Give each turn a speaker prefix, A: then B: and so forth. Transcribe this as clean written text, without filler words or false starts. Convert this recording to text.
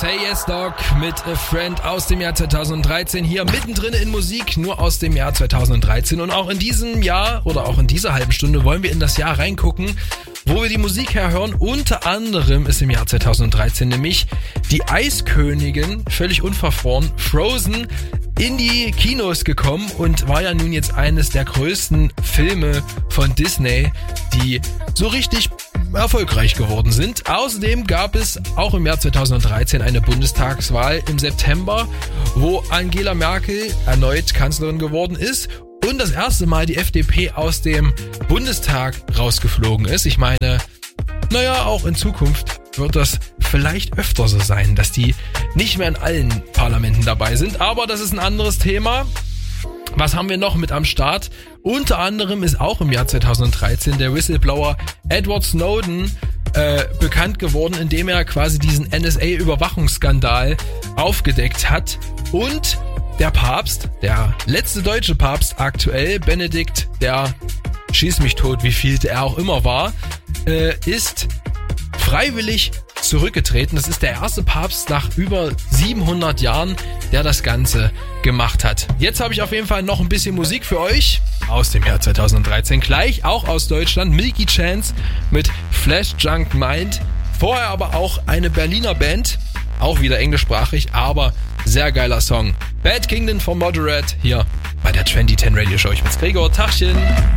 A: Say Yes Dog mit A Friend aus dem Jahr 2013. Hier mittendrin in Musik, nur aus dem Jahr 2013. Und auch in diesem Jahr oder auch in dieser halben Stunde wollen wir in das Jahr reingucken, wo wir die Musik herhören. Unter anderem ist im Jahr 2013 nämlich die Eiskönigin, völlig unverfroren, Frozen, in die Kinos gekommen und war ja nun jetzt eines der größten Filme von Disney, die so richtig erfolgreich geworden sind. Außerdem gab es auch im Jahr 2013 eine Bundestagswahl im September, wo Angela Merkel erneut Kanzlerin geworden ist und das erste Mal die FDP aus dem Bundestag rausgeflogen ist. Ich meine, naja, auch in Zukunft wird das vielleicht öfter so sein, dass die nicht mehr in allen Parlamenten dabei sind. Aber das ist ein anderes Thema. Was haben wir noch mit am Start? Unter anderem ist auch im Jahr 2013 der Whistleblower Edward Snowden bekannt geworden, indem er quasi diesen NSA-Überwachungsskandal aufgedeckt hat. Und der Papst, der letzte deutsche Papst aktuell, Benedikt, der schieß mich tot, wie viel er auch immer war, ist freiwillig zurückgetreten. Das ist der erste Papst nach über 700 Jahren, der das Ganze gemacht hat. Jetzt habe ich auf jeden Fall noch ein bisschen Musik für euch aus dem Jahr 2013. Gleich auch aus Deutschland. Milky Chance mit Flash Junk Mind. Vorher aber auch eine Berliner Band. Auch wieder englischsprachig, aber sehr geiler Song. Bad Kingdom von Moderate hier bei der 2010 Radio Show. Ich bin's Gregor. Tachchen.